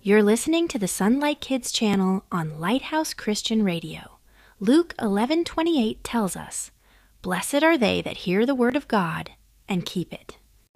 You're listening to the Sunlight Kids channel on Lighthouse Christian Radio. Luke 11:28 tells us, "Blessed are they that hear the word of God and keep it."